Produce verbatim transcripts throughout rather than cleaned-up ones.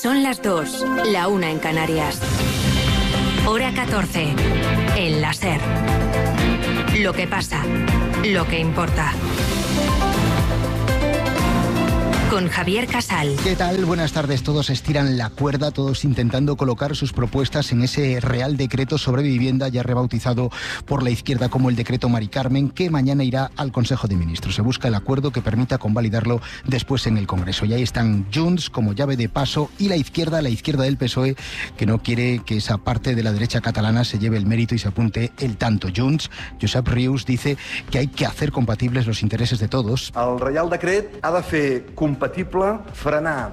Son las dos, la una en Canarias. Hora catorce. El La Ser. Lo que pasa, lo que importa. Con Javier Casal. ¿Qué tal? Buenas tardes. Todos estiran la cuerda, todos intentando colocar sus propuestas en ese Real Decreto sobre vivienda, ya rebautizado por la izquierda como el Decreto Mari Carmen, que mañana irá al Consejo de Ministros. Se busca el acuerdo que permita convalidarlo después en el Congreso. Y ahí están Junts como llave de paso y la izquierda, la izquierda del P S O E, que no quiere que esa parte de la derecha catalana se lleve el mérito y se apunte el tanto. Junts, Josep Rius, dice que hay que hacer compatibles los intereses de todos. El Real Decret ha de fer compatible frenar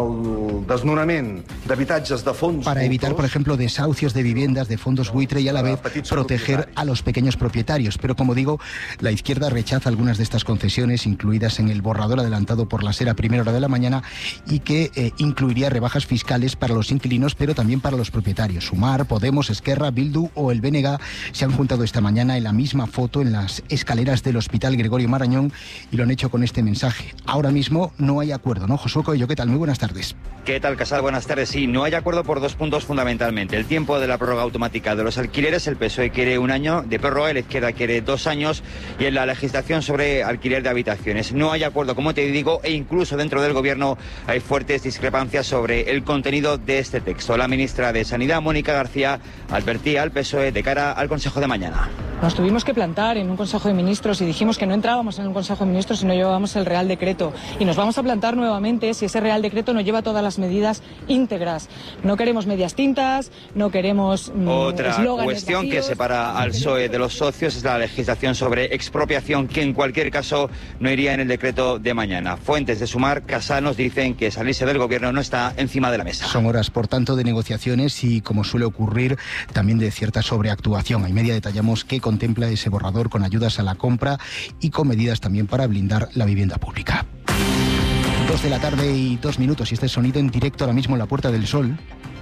el desnonament d'habitatges de fons para evitar, por ejemplo, desahucios de viviendas de fondos buitre y a la vez proteger a los pequeños propietarios. Pero como digo, la izquierda rechaza algunas de estas concesiones incluidas en el borrador adelantado por la SER a primera hora de la mañana y que eh, incluiría rebajas fiscales para los inquilinos, pero también para los propietarios. Sumar, Podemos, Esquerra, Bildu o el B N G se han juntado esta mañana en la misma foto en las escaleras del Hospital Gregorio Marañón y lo han hecho con este mensaje. Ahora mismo no hay acuerdo, ¿no? Josué Coello, ¿qué tal? Muy buenas tardes. ¿Qué tal, Casal? Buenas tardes. Sí, no hay acuerdo por dos puntos fundamentalmente. El tiempo de la prórroga automática de los alquileres, el P S O E quiere un año de prórroga, la izquierda quiere dos años, y en la legislación sobre alquiler de habitaciones. No hay acuerdo, como te digo, e incluso dentro del gobierno hay fuertes discrepancias sobre el contenido de este texto. La ministra de Sanidad, Mónica García, advertía al P S O E de cara al Consejo de mañana. Nos tuvimos que plantar en un Consejo de Ministros y dijimos que no entrábamos en un Consejo de Ministros si no llevábamos el Real Decreto. Y nos vamos a plantar nuevamente si ese Real Decreto no lleva todas las medidas íntegras. No queremos medias tintas, no queremos mmm, Otra cuestión vacíos. Que separa al P S O E de los socios es la legislación sobre expropiación, que en cualquier caso no iría en el decreto de mañana. Fuentes de Sumar, Casal, nos dicen que salirse del gobierno no está encima de la mesa. Son horas, por tanto, de negociaciones y, como suele ocurrir, también de cierta sobreactuación. A media detallamos qué contempla ese borrador con ayudas a la compra y con medidas también para blindar la vivienda pública. Dos de la tarde y dos minutos y este sonido en directo ahora mismo en la Puerta del Sol.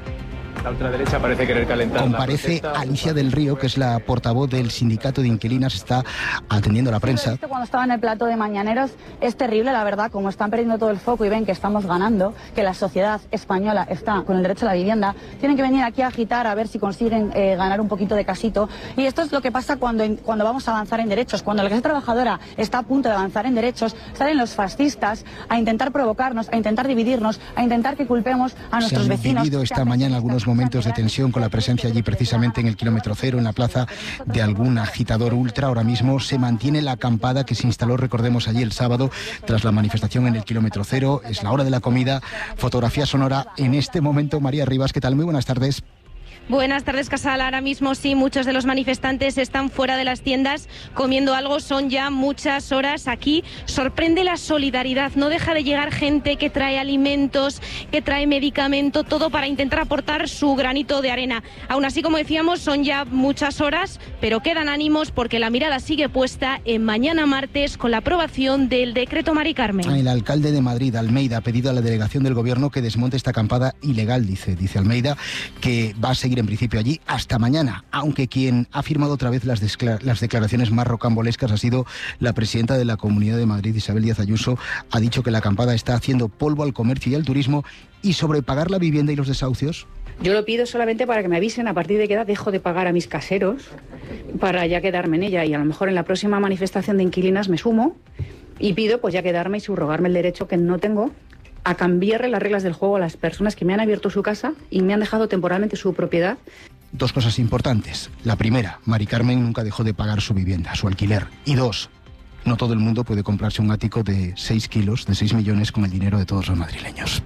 La ultraderecha parece querer calentar. Comparece Alicia del Río, que es la portavoz del sindicato de inquilinas, está atendiendo a la prensa. Cuando estaba en el plató de Mañaneros es terrible, la verdad, como están perdiendo todo el foco y ven que estamos ganando, que la sociedad española está con el derecho a la vivienda, tienen que venir aquí a agitar a ver si consiguen eh, ganar un poquito de casito. Y esto es lo que pasa cuando, cuando vamos a avanzar en derechos. Cuando la clase trabajadora está a punto de avanzar en derechos, salen los fascistas a intentar provocarnos, a intentar dividirnos, a intentar que culpemos a nuestros vecinos. Se han vivido esta mañana algunos momentos de tensión con la presencia allí precisamente en el kilómetro cero, en la plaza, de algún agitador ultra. Ahora mismo se mantiene la acampada que se instaló, recordemos, allí el sábado tras la manifestación en el kilómetro cero. Es la hora de la comida. Fotografía sonora en este momento. María Rivas, ¿qué tal? Muy buenas tardes. Buenas tardes, Casal. Ahora mismo sí, muchos de los manifestantes están fuera de las tiendas comiendo algo. Son ya muchas horas aquí. Sorprende la solidaridad. No deja de llegar gente que trae alimentos, que trae medicamento, todo para intentar aportar su granito de arena. Aún así, como decíamos, son ya muchas horas, pero quedan ánimos porque la mirada sigue puesta en mañana martes con la aprobación del decreto Mari Carmen. El alcalde de Madrid, Almeida, ha pedido a la delegación del gobierno que desmonte esta acampada ilegal, dice, dice Almeida, que va a seguir en principio allí hasta mañana, aunque quien ha firmado otra vez las, las declaraciones más rocambolescas ha sido la presidenta de la Comunidad de Madrid, Isabel Díaz Ayuso. Ha dicho que la acampada está haciendo polvo al comercio y al turismo. ¿Y sobre pagar la vivienda y los desahucios? Yo lo pido solamente para que me avisen a partir de qué edad dejo de pagar a mis caseros para ya quedarme en ella, y a lo mejor en la próxima manifestación de inquilinas me sumo y pido pues ya quedarme y subrogarme el derecho que no tengo a cambiarle las reglas del juego a las personas que me han abierto su casa y me han dejado temporalmente su propiedad. Dos cosas importantes. La primera, Mari Carmen nunca dejó de pagar su vivienda, su alquiler. Y dos, no todo el mundo puede comprarse un ático de seis kilos, de seis millones, con el dinero de todos los madrileños.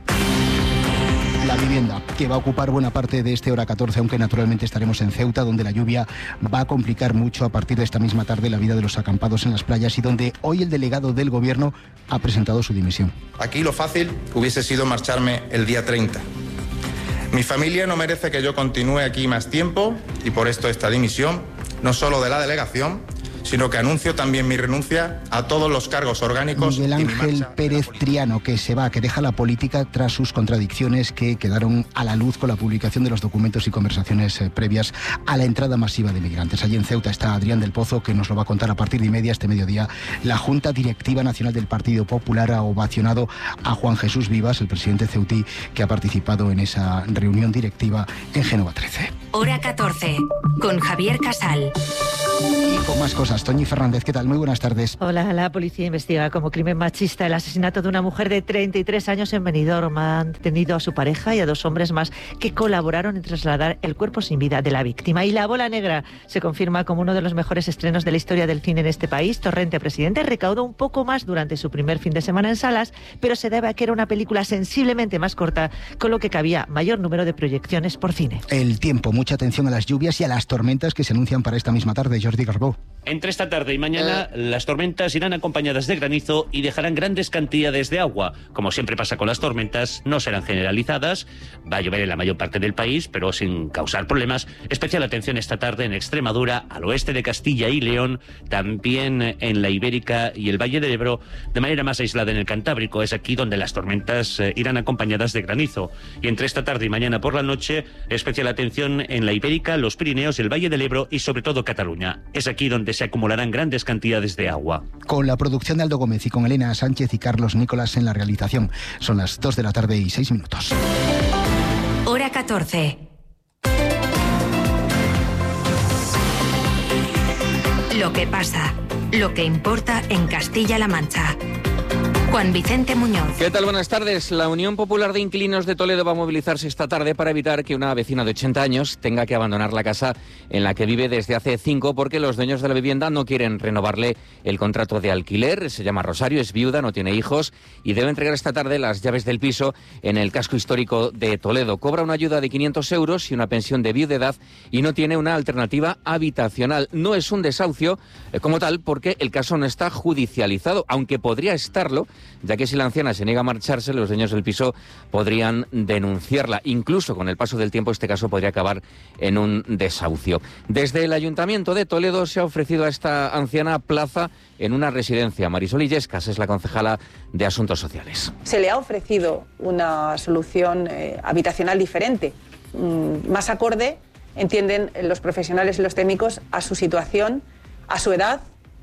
La vivienda, que va a ocupar buena parte de este hora catorce, aunque naturalmente estaremos en Ceuta, donde la lluvia va a complicar mucho a partir de esta misma tarde la vida de los acampados en las playas y donde hoy el delegado del gobierno ha presentado su dimisión. Aquí lo fácil hubiese sido marcharme el día treinta. Mi familia no merece que yo continúe aquí más tiempo y por esto esta dimisión, no solo de la delegación, sino que anuncio también mi renuncia a todos los cargos orgánicos. Miguel y mi Ángel marcha Pérez Triano, que se va, que deja la política tras sus contradicciones que quedaron a la luz con la publicación de los documentos y conversaciones eh, previas a la entrada masiva de migrantes. Allí en Ceuta está Adrián del Pozo, que nos lo va a contar a partir de y media este mediodía. La Junta Directiva Nacional del Partido Popular ha ovacionado a Juan Jesús Vivas, el presidente ceutí, que ha participado en esa reunión directiva en Génova trece. Hora catorce, con Javier Casal. Y con más cosas, Toñi Fernández, ¿qué tal? Muy buenas tardes. Hola, la policía investiga como crimen machista el asesinato de una mujer de treinta y tres años en Benidorm. Han detenido a su pareja y a dos hombres más que colaboraron en trasladar el cuerpo sin vida de la víctima. Y La Bola Negra se confirma como uno de los mejores estrenos de la historia del cine en este país. Torrente Presidente recaudó un poco más durante su primer fin de semana en salas, pero se debe a que era una película sensiblemente más corta, con lo que cabía mayor número de proyecciones por cine. El tiempo, mucha atención a las lluvias y a las tormentas que se anuncian para esta misma tarde. Jordi Garbó. Entre esta tarde y mañana, eh... las tormentas irán acompañadas de granizo y dejarán grandes cantidades de agua. Como siempre pasa con las tormentas, no serán generalizadas. Va a llover en la mayor parte del país, pero sin causar problemas. Especial atención esta tarde en Extremadura, al oeste de Castilla y León, también en la Ibérica y el Valle del Ebro, de manera más aislada en el Cantábrico. Es aquí donde las tormentas eh, irán acompañadas de granizo. Y entre esta tarde y mañana por la noche, especial atención en la Ibérica, los Pirineos, el Valle del Ebro y sobre todo Cataluña. Es aquí donde se acumularán grandes cantidades de agua. Con la producción de Aldo Gómez y con Elena Sánchez y Carlos Nicolás en la realización. Son las dos de la tarde y seis minutos. Hora catorce. Lo que pasa, lo que importa en Castilla-La Mancha. Juan Vicente Muñoz. ¿Qué tal? Buenas tardes. La Unión Popular de Inquilinos de Toledo va a movilizarse esta tarde para evitar que una vecina de ochenta años tenga que abandonar la casa en la que vive desde hace cinco porque los dueños de la vivienda no quieren renovarle el contrato de alquiler. Se llama Rosario, es viuda, no tiene hijos y debe entregar esta tarde las llaves del piso en el casco histórico de Toledo. Cobra una ayuda de quinientos euros y una pensión de viudedad y no tiene una alternativa habitacional. No es un desahucio eh, como tal porque el caso no está judicializado, aunque podría estarlo, ya que si la anciana se niega a marcharse, los dueños del piso podrían denunciarla. Incluso con el paso del tiempo este caso podría acabar en un desahucio. Desde el Ayuntamiento de Toledo se ha ofrecido a esta anciana plaza en una residencia. Marisol Illescas es la concejala de Asuntos Sociales. Se le ha ofrecido una solución eh, habitacional diferente, mmm, más acorde, entienden los profesionales y los técnicos, a su situación, a su edad,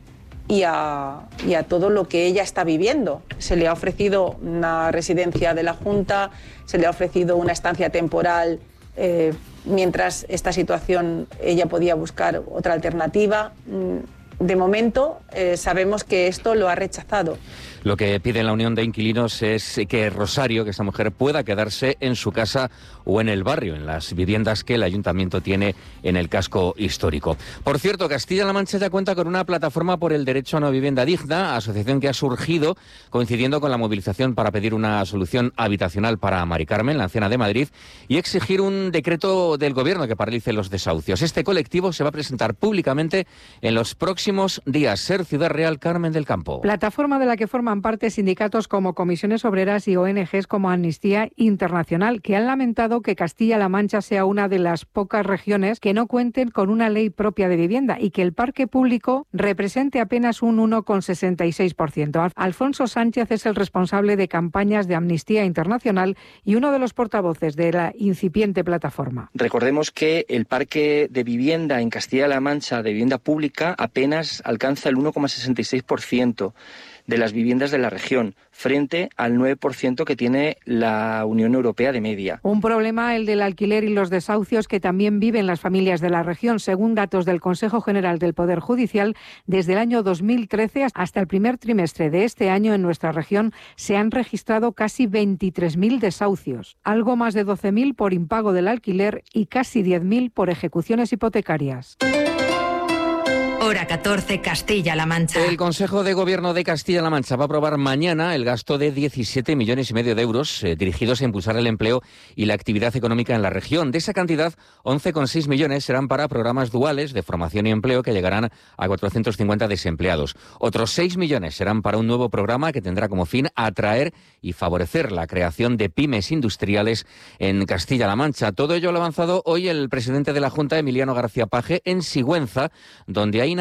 Y a, y a todo lo que ella está viviendo. Se le ha ofrecido una residencia de la Junta, se le ha ofrecido una estancia temporal eh, mientras esta situación ella podía buscar otra alternativa. De momento eh, sabemos que esto lo ha rechazado. Lo que pide la Unión de Inquilinos es que Rosario, que esta mujer, pueda quedarse en su casa o en el barrio, en las viviendas que el Ayuntamiento tiene en el casco histórico. Por cierto, Castilla-La Mancha ya cuenta con una plataforma por el derecho a una vivienda digna, asociación que ha surgido coincidiendo con la movilización para pedir una solución habitacional para Mari Carmen, la anciana de Madrid, y exigir un decreto del Gobierno que paralice los desahucios. Este colectivo se va a presentar públicamente en los próximos días. Ser Ciudad Real, Carmen del Campo. Plataforma de la que forman parte sindicatos como Comisiones Obreras y O N Ges como Amnistía Internacional, que han lamentado que Castilla-La Mancha sea una de las pocas regiones que no cuenten con una ley propia de vivienda y que el parque público represente apenas un uno coma sesenta y seis por ciento. Alfonso Sánchez es el responsable de campañas de Amnistía Internacional y uno de los portavoces de la incipiente plataforma. Recordemos que el parque de vivienda en Castilla-La Mancha, de vivienda pública, apenas alcanza el uno coma sesenta y seis por ciento de las viviendas de la región, frente al nueve por ciento que tiene la Unión Europea de media. Un problema, el del alquiler y los desahucios que también viven las familias de la región. Según datos del Consejo General del Poder Judicial, desde el año dos mil trece hasta el primer trimestre de este año en nuestra región se han registrado casi veintitrés mil desahucios, algo más de doce mil por impago del alquiler y casi diez mil por ejecuciones hipotecarias. Hora catorce, Castilla-La Mancha. El Consejo de Gobierno de Castilla-La Mancha va a aprobar mañana el gasto de diecisiete millones y medio de euros eh, dirigidos a impulsar el empleo y la actividad económica en la región. De esa cantidad, once coma seis millones serán para programas duales de formación y empleo que llegarán a cuatrocientos cincuenta desempleados. Otros seis millones serán para un nuevo programa que tendrá como fin atraer y favorecer la creación de pymes industriales en Castilla-La Mancha. Todo ello lo ha avanzado hoy el presidente de la Junta, Emiliano García Paje, en Sigüenza, donde ha inaugurado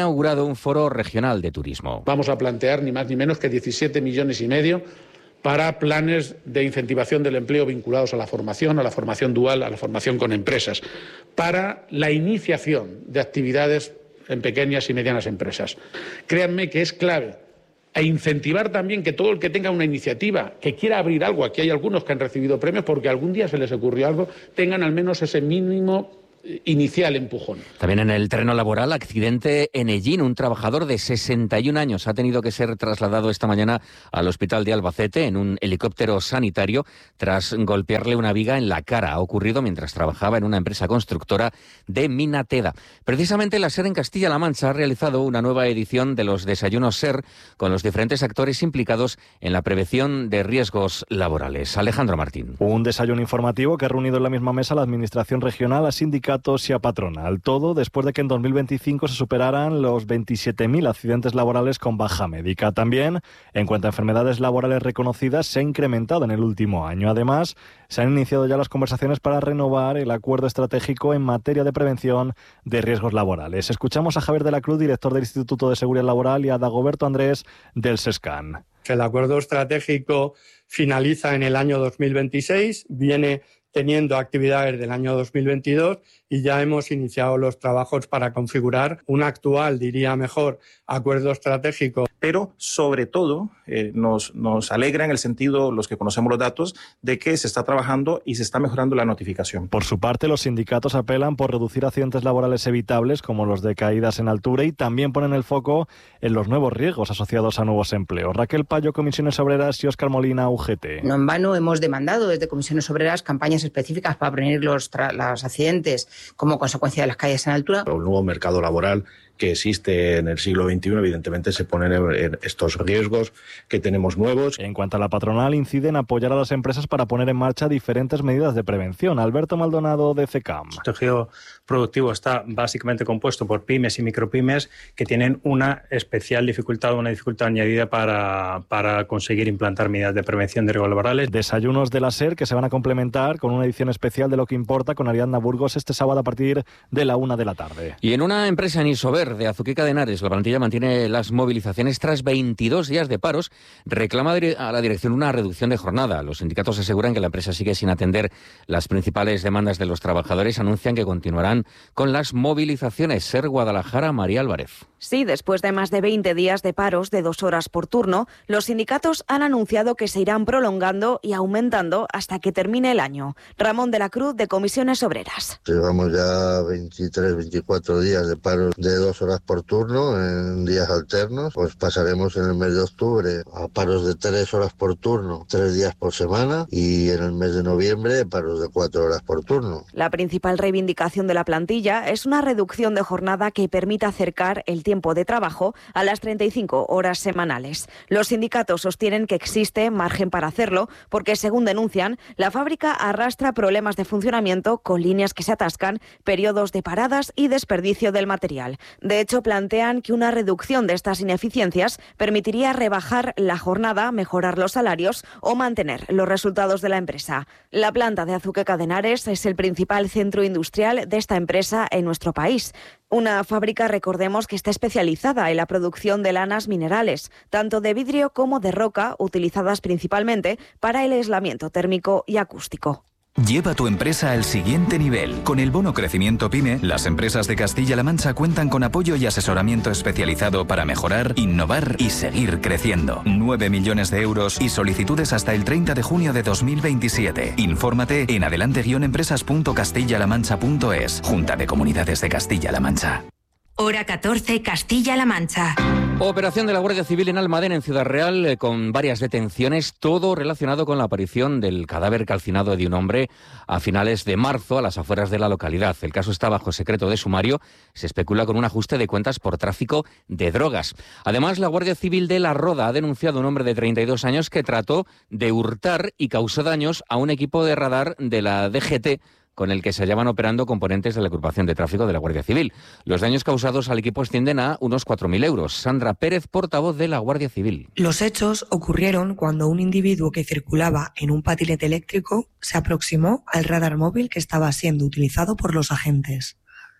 inaugurado un foro regional de turismo. Vamos a plantear ni más ni menos que diecisiete millones y medio para planes de incentivación del empleo vinculados a la formación, a la formación dual, a la formación con empresas, para la iniciación de actividades en pequeñas y medianas empresas. Créanme que es clave. E incentivar también que todo el que tenga una iniciativa, que quiera abrir algo, aquí hay algunos que han recibido premios porque algún día se les ocurrió algo, tengan al menos ese mínimo inicial empujón. También en el terreno laboral, accidente en Ellín. Un trabajador de sesenta y un años ha tenido que ser trasladado esta mañana al hospital de Albacete en un helicóptero sanitario tras golpearle una viga en la cara. Ha ocurrido mientras trabajaba en una empresa constructora de Minateda. Precisamente la SER en Castilla-La Mancha ha realizado una nueva edición de los desayunos SER con los diferentes actores implicados en la prevención de riesgos laborales. Alejandro Martín. Un desayuno informativo que ha reunido en la misma mesa la Administración Regional, a sindicatos y a patronal. Todo después de que en dos mil veinticinco se superaran los veintisiete mil accidentes laborales con baja médica. También, en cuanto a enfermedades laborales reconocidas, se ha incrementado en el último año. Además, se han iniciado ya las conversaciones para renovar el acuerdo estratégico en materia de prevención de riesgos laborales. Escuchamos a Javier de la Cruz, director del Instituto de Seguridad Laboral, y a Dagoberto Andrés, del SESCAN. El acuerdo estratégico finaliza en el año dos mil veintiséis, viene teniendo actividades del año dos mil veintidós y ya hemos iniciado los trabajos para configurar un actual, diría mejor, acuerdo estratégico. Pero, sobre todo, eh, nos, nos alegra en el sentido, los que conocemos los datos, de que se está trabajando y se está mejorando la notificación. Por su parte, los sindicatos apelan por reducir accidentes laborales evitables, como los de caídas en altura, y también ponen el foco en los nuevos riesgos asociados a nuevos empleos. Raquel Payo, Comisiones Obreras, y Óscar Molina, U G T. No en vano hemos demandado desde Comisiones Obreras campañas específicas para prevenir los, los accidentes como consecuencia de las caídas en altura. El nuevo mercado laboral que existe en el siglo veintiuno, evidentemente se ponen en estos riesgos que tenemos nuevos. En cuanto a la patronal, incide en apoyar a las empresas para poner en marcha diferentes medidas de prevención. Alberto Maldonado, de CECAM. El tejido productivo está básicamente compuesto por pymes y micropymes que tienen una especial dificultad, una dificultad añadida para, para conseguir implantar medidas de prevención de riesgos laborales. Desayunos de la SER que se van a complementar con una edición especial de Lo que importa con Ariadna Burgos este sábado a partir de la una de la tarde. Y en una empresa en Isover de Azuqueca de Henares, la plantilla mantiene las movilizaciones tras veintidós días de paros. Reclama a la dirección una reducción de jornada. Los sindicatos aseguran que la empresa sigue sin atender las principales demandas de los trabajadores. Anuncian que continuarán con las movilizaciones. SER Guadalajara, María Álvarez. Sí, después de más de veinte días de paros de dos horas por turno, los sindicatos han anunciado que se irán prolongando y aumentando hasta que termine el año. Ramón de la Cruz, de Comisiones Obreras. Llevamos ya veintitrés, veinticuatro días de paros de dos horas por turno en días alternos. Pues pasaremos en el mes de octubre a paros de tres horas por turno, tres días por semana, y en el mes de noviembre paros de cuatro horas por turno. La principal reivindicación de la plantilla es una reducción de jornada que permita acercar el tiempo de trabajo a las treinta y cinco horas semanales. Los sindicatos sostienen que existe margen para hacerlo porque, según denuncian, la fábrica arrastra problemas de funcionamiento con líneas que se atascan, periodos de paradas y desperdicio del material. De hecho, plantean que una reducción de estas ineficiencias permitiría rebajar la jornada, mejorar los salarios o mantener los resultados de la empresa. La planta de Azuqueca de Henares es el principal centro industrial de esta empresa en nuestro país. Una fábrica, recordemos, que está especializada en la producción de lanas minerales, tanto de vidrio como de roca, utilizadas principalmente para el aislamiento térmico y acústico. Lleva tu empresa al siguiente nivel. Con el bono Crecimiento PYME, las empresas de Castilla-La Mancha cuentan con apoyo y asesoramiento especializado para mejorar, innovar y seguir creciendo. nueve millones de euros y solicitudes hasta el treinta de junio de dos mil veintisiete. Infórmate en adelante guion empresas punto castilla la mancha punto es. Junta de Comunidades de Castilla-La Mancha. Hora catorce, Castilla-La Mancha. Operación de la Guardia Civil en Almadén, en Ciudad Real, eh, con varias detenciones, todo relacionado con la aparición del cadáver calcinado de un hombre a finales de marzo a las afueras de la localidad. El caso está bajo secreto de sumario. Se especula con un ajuste de cuentas por tráfico de drogas. Además, la Guardia Civil de La Roda ha denunciado a un hombre de treinta y dos años que trató de hurtar y causó daños a un equipo de radar de la D G T, con el que se hallaban operando componentes de la agrupación de tráfico de la Guardia Civil. Los daños causados al equipo ascienden a unos cuatro mil euros. Sandra Pérez, portavoz de la Guardia Civil. Los hechos ocurrieron cuando un individuo que circulaba en un patinete eléctrico se aproximó al radar móvil que estaba siendo utilizado por los agentes.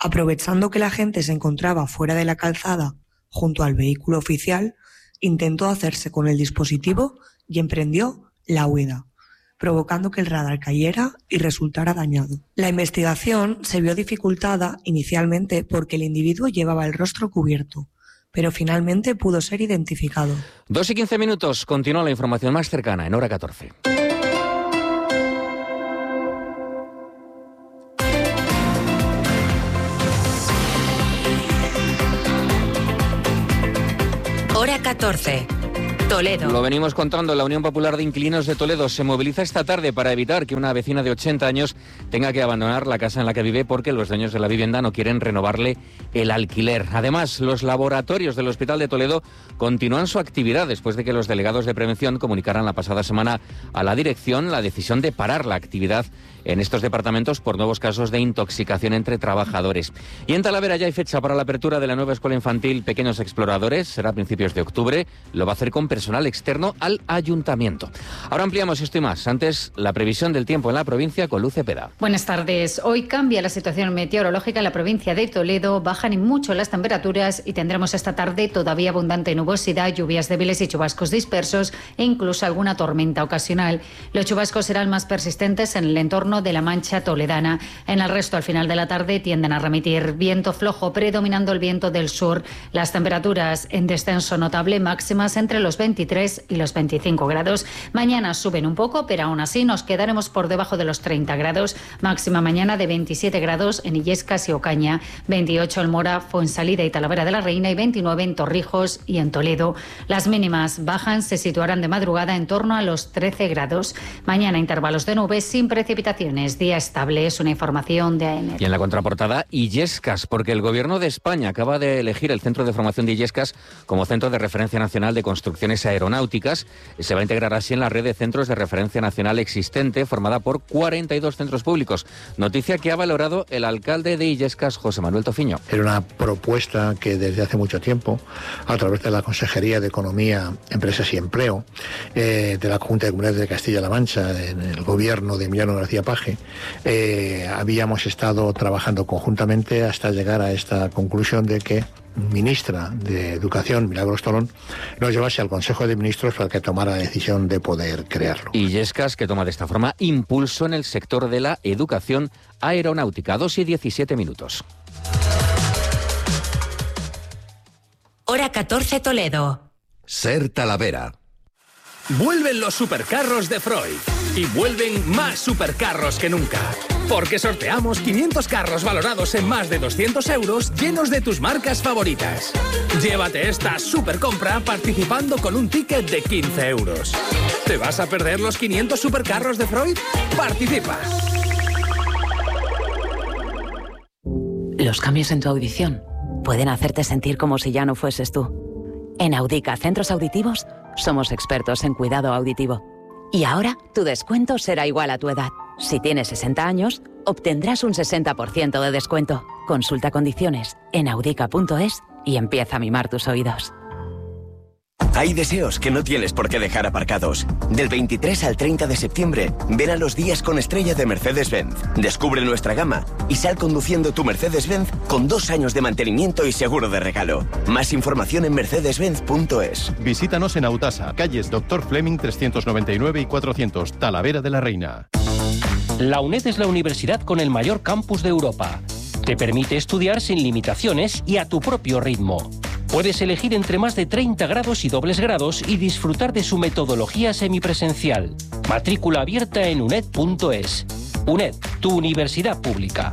Aprovechando que la gente se encontraba fuera de la calzada, junto al vehículo oficial, intentó hacerse con el dispositivo y emprendió la huida, provocando que el radar cayera y resultara dañado. La investigación se vio dificultada inicialmente porque el individuo llevaba el rostro cubierto, pero finalmente pudo ser identificado. Dos y quince minutos, continúa la información más cercana en hora catorce. Hora catorce. Toledo. Lo venimos contando, la Unión Popular de Inquilinos de Toledo se moviliza esta tarde para evitar que una vecina de ochenta años tenga que abandonar la casa en la que vive porque los dueños de la vivienda no quieren renovarle el alquiler. Además, los laboratorios del Hospital de Toledo continúan su actividad después de que los delegados de prevención comunicaran la pasada semana a la dirección la decisión de parar la actividad en estos departamentos por nuevos casos de intoxicación entre trabajadores. Y en Talavera ya hay fecha para la apertura de la nueva escuela infantil Pequeños Exploradores. Será a principios de octubre. Lo va a hacer con personal externo al ayuntamiento. Ahora ampliamos esto y más. Antes, la previsión del tiempo en la provincia con Luz Cepeda. Buenas tardes. Hoy cambia la situación meteorológica en la provincia de Toledo. Bajan y mucho las temperaturas y tendremos esta tarde todavía abundante nubosidad, lluvias débiles y chubascos dispersos e incluso alguna tormenta ocasional. Los chubascos serán más persistentes en el entorno de la Mancha toledana. En el resto, al final de la tarde, tienden a remitir viento flojo, predominando el viento del sur. Las temperaturas en descenso notable, máximas entre los veintitrés y los veinticinco grados. Mañana suben un poco, pero aún así nos quedaremos por debajo de los treinta grados. Máxima mañana de veintisiete grados en Illescas y Ocaña, veintiocho en Mora, Fuensalida y Talavera de la Reina y veintinueve en Torrijos y en Toledo. Las mínimas bajan, se situarán de madrugada en torno a los trece grados. Mañana intervalos de nubes sin precipitaciones. Día estable, es una información de A E M E T. Y en la contraportada, Illescas, porque el Gobierno de España acaba de elegir el Centro de Formación de Illescas como Centro de Referencia Nacional de Construcciones Aeronáuticas. Se va a integrar así en la red de centros de referencia nacional existente, formada por cuarenta y dos centros públicos. Noticia que ha valorado el alcalde de Illescas, José Manuel Tofiño. Era una propuesta que desde hace mucho tiempo, a través de la Consejería de Economía, Empresas y Empleo, eh, de la Junta de Comunidades de Castilla-La Mancha, en el gobierno de Emiliano García Paje, eh, habíamos estado trabajando conjuntamente hasta llegar a esta conclusión de que ministra de Educación, Milagros Tolón, nos llevase al Consejo de Ministros para que tomara la decisión de poder crearlo. Illescas, que toma de esta forma impulso en el sector de la educación aeronáutica. Dos y diecisiete minutos. Hora catorce Toledo. Ser Talavera. Vuelven los supercarros de Freud. Y vuelven más supercarros que nunca. Porque sorteamos quinientos carros valorados en más de doscientos euros llenos de tus marcas favoritas. Llévate esta supercompra participando con un ticket de quince euros. ¿Te vas a perder los quinientos supercarros de Freud? ¡Participa! Los cambios en tu audición pueden hacerte sentir como si ya no fueses tú. En Audica Centros Auditivos somos expertos en cuidado auditivo. Y ahora tu descuento será igual a tu edad. Si tienes sesenta años, obtendrás un sesenta por ciento de descuento. Consulta condiciones en audica punto es y empieza a mimar tus oídos. Hay deseos que no tienes por qué dejar aparcados. Del veintitrés al treinta de septiembre, ven a los días con estrella de Mercedes-Benz. Descubre nuestra gama y sal conduciendo tu Mercedes-Benz con dos años de mantenimiento y seguro de regalo. Más información en mercedes benz punto es. Visítanos en Autasa, calles Doctor Fleming trescientos noventa y nueve y cuatrocientos, Talavera de la Reina. La UNED es la universidad con el mayor campus de Europa. Te permite estudiar sin limitaciones y a tu propio ritmo. Puedes elegir entre más de treinta grados y dobles grados y disfrutar de su metodología semipresencial. Matrícula abierta en uned punto es. UNED, tu universidad pública.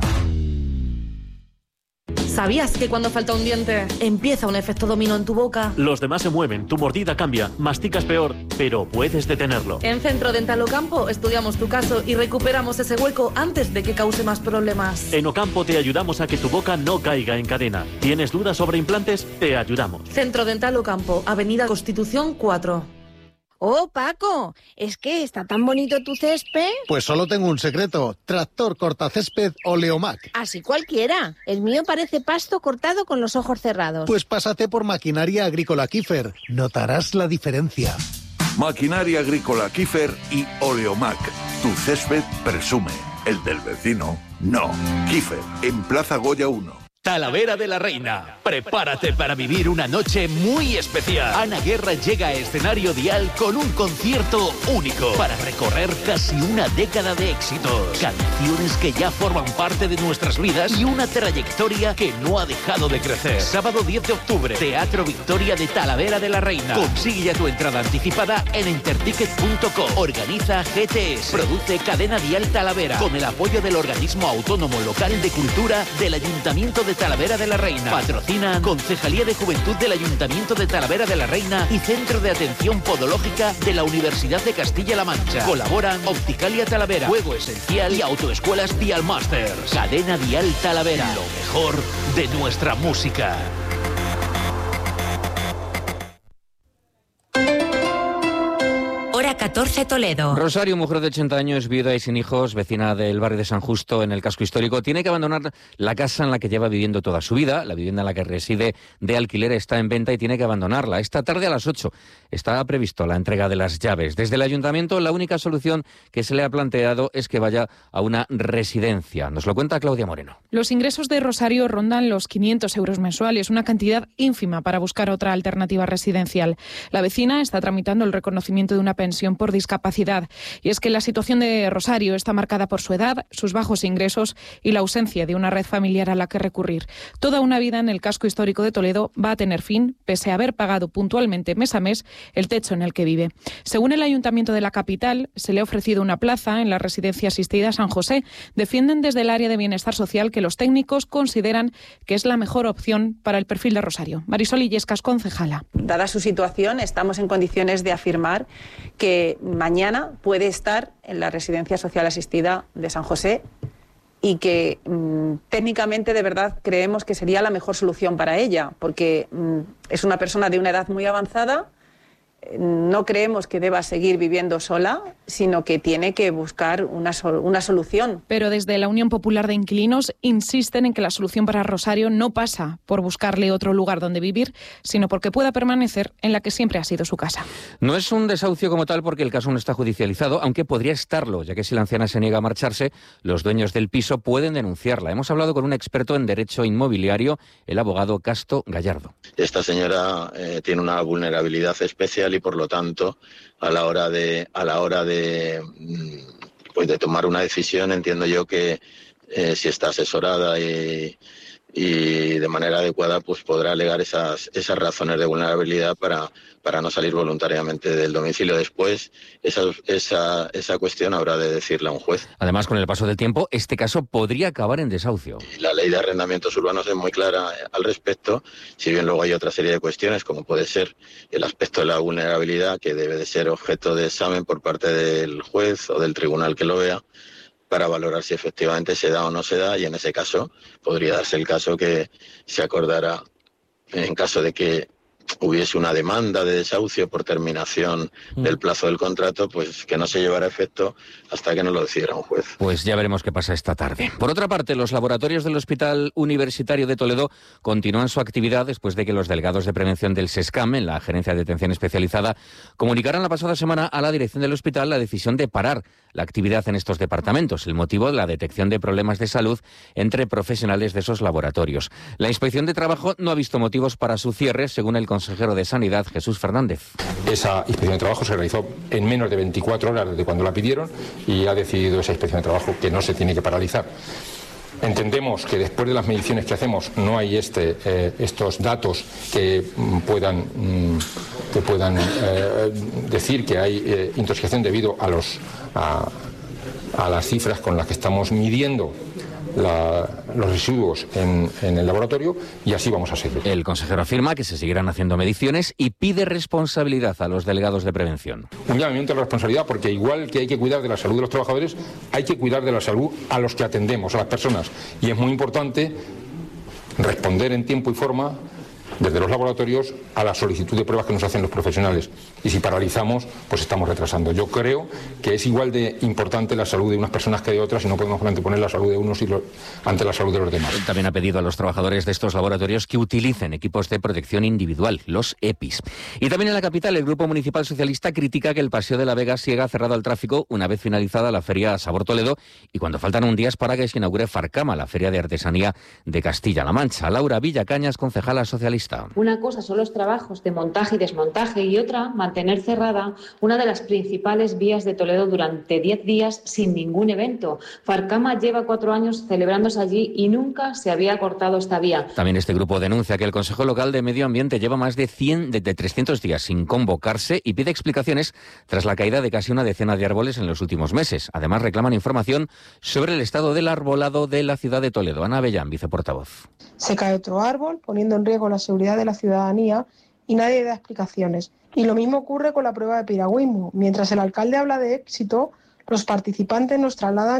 ¿Sabías que cuando falta un diente empieza un efecto dominó en tu boca? Los demás se mueven, tu mordida cambia, masticas peor, pero puedes detenerlo. En Centro Dental Ocampo estudiamos tu caso y recuperamos ese hueco antes de que cause más problemas. En Ocampo te ayudamos a que tu boca no caiga en cadena. ¿Tienes dudas sobre implantes? Te ayudamos. Centro Dental Ocampo, Avenida Constitución cuatro. Oh, Paco, ¿es que está tan bonito tu césped? Pues solo tengo un secreto, tractor cortacésped Oleomac. Así cualquiera, el mío parece pasto cortado con los ojos cerrados. Pues pásate por Maquinaria Agrícola Kiefer, notarás la diferencia. Maquinaria Agrícola Kiefer y Oleomac, tu césped presume, el del vecino No. Kiefer, en Plaza Goya uno. Talavera de la Reina. Prepárate para vivir una noche muy especial. Ana Guerra llega a escenario Dial con un concierto único para recorrer casi una década de éxitos, canciones que ya forman parte de nuestras vidas y una trayectoria que no ha dejado de crecer. Sábado diez de octubre, Teatro Victoria de Talavera de la Reina. Consigue ya tu entrada anticipada en interticket punto com. Organiza G T S. Produce Cadena Dial Talavera con el apoyo del Organismo Autónomo Local de Cultura del Ayuntamiento de de Talavera de la Reina. Patrocinan Concejalía de Juventud del Ayuntamiento de Talavera de la Reina y Centro de Atención Podológica de la Universidad de Castilla-La Mancha. Colaboran Opticalia Talavera, Juego Esencial y Autoescuelas Dial Masters. Cadena Dial Talavera, lo mejor de nuestra música. Hora catorce Toledo. Rosario, mujer de ochenta años, viuda y sin hijos, vecina del barrio de San Justo en el casco histórico, tiene que abandonar la casa en la que lleva viviendo toda su vida. La vivienda en la que reside de alquiler está en venta y tiene que abandonarla. Esta tarde a las ocho está previsto la entrega de las llaves. Desde el ayuntamiento la única solución que se le ha planteado es que vaya a una residencia. Nos lo cuenta Claudia Moreno. Los ingresos de Rosario rondan los quinientos euros mensuales, una cantidad ínfima para buscar otra alternativa residencial. La vecina está tramitando el reconocimiento de una pensión por discapacidad. Y es que la situación de Rosario está marcada por su edad, sus bajos ingresos y la ausencia de una red familiar a la que recurrir. Toda una vida en el casco histórico de Toledo va a tener fin, pese a haber pagado puntualmente mes a mes el techo en el que vive. Según el Ayuntamiento de la capital, se le ha ofrecido una plaza en la residencia asistida San José. Defienden desde el área de bienestar social que los técnicos consideran que es la mejor opción para el perfil de Rosario. Marisol Illescas, concejala. Dada su situación, estamos en condiciones de afirmar que mañana puede estar en la residencia social asistida de San José y que mmm, técnicamente de verdad creemos que sería la mejor solución para ella, porque mmm, es una persona de una edad muy avanzada. No creemos que deba seguir viviendo sola, sino que tiene que buscar una, sol- una solución. Pero desde la Unión Popular de Inquilinos insisten en que la solución para Rosario no pasa por buscarle otro lugar donde vivir, sino porque pueda permanecer en la que siempre ha sido su casa. No es un desahucio como tal porque el caso no está judicializado, aunque podría estarlo, ya que si la anciana se niega a marcharse, los dueños del piso pueden denunciarla. Hemos hablado con un experto en derecho inmobiliario, el abogado Casto Gallardo. Esta señora eh, tiene una vulnerabilidad especial y por lo tanto a la hora de a la hora de pues de tomar una decisión entiendo yo que eh, si está asesorada y, y de manera adecuada pues podrá alegar esas esas razones de vulnerabilidad para para no salir voluntariamente del domicilio. Después esa esa esa cuestión habrá de decirle a un juez. Además, con el paso del tiempo, este caso podría acabar en desahucio. La ley de arrendamientos urbanos es muy clara al respecto, si bien luego hay otra serie de cuestiones, como puede ser el aspecto de la vulnerabilidad, que debe de ser objeto de examen por parte del juez o del tribunal que lo vea, para valorar si efectivamente se da o no se da, y en ese caso podría darse el caso que se acordara, en caso de que hubiese una demanda de desahucio por terminación mm. del plazo del contrato, pues que no se llevara a efecto hasta que no lo decidiera un juez. Pues ya veremos qué pasa esta tarde. Por otra parte, los laboratorios del Hospital Universitario de Toledo continúan su actividad después de que los delegados de prevención del SESCAM, en la Gerencia de Atención Especializada, comunicaran la pasada semana a la dirección del hospital la decisión de parar la actividad en estos departamentos. El motivo, la detección de problemas de salud entre profesionales de esos laboratorios. La Inspección de Trabajo no ha visto motivos para su cierre, según el consejero de Sanidad, Jesús Fernández. Esa inspección de trabajo se realizó en menos de veinticuatro horas desde cuando la pidieron y ha decidido esa inspección de trabajo que no se tiene que paralizar. Entendemos que después de las mediciones que hacemos no hay este, eh, estos datos que mm, puedan, mm, que puedan eh, decir que hay eh, intoxicación debido a, los, a, a las cifras con las que estamos midiendo La, los residuos en, en el laboratorio, y así vamos a seguir. El consejero afirma que se seguirán haciendo mediciones y pide responsabilidad a los delegados de prevención. Un llamamiento a la responsabilidad, porque igual que hay que cuidar de la salud de los trabajadores, hay que cuidar de la salud a los que atendemos, a las personas. Y es muy importante responder en tiempo y forma desde los laboratorios a la solicitud de pruebas que nos hacen los profesionales. Y si paralizamos, pues estamos retrasando. Yo creo que es igual de importante la salud de unas personas que de otras y no podemos anteponer la salud de unos y lo, ante la salud de los demás. También ha pedido a los trabajadores de estos laboratorios que utilicen equipos de protección individual, los E P Is. Y también en la capital, el Grupo Municipal Socialista critica que el Paseo de la Vega siga cerrado al tráfico una vez finalizada la Feria Sabor Toledo y cuando faltan un día para que se inaugure Farcama, la Feria de Artesanía de Castilla-La Mancha. Laura Villacañas, concejala socialista. Una cosa son los trabajos de montaje y desmontaje y otra, mantener cerrada una de las principales vías de Toledo durante diez días sin ningún evento. Farcama lleva cuatro años celebrándose allí y nunca se había cortado esta vía. También este grupo denuncia que el Consejo Local de Medio Ambiente lleva más de cien, de, de trescientos días sin convocarse y pide explicaciones tras la caída de casi una decena de árboles en los últimos meses. Además, reclaman información sobre el estado del arbolado de la ciudad de Toledo. Ana Avellán, viceportavoz. Se cae otro árbol, poniendo en riesgo la seguridad de la ciudadanía y nadie da explicaciones. Y lo mismo ocurre con la prueba de piragüismo. Mientras el alcalde habla de éxito, los participantes nos trasladan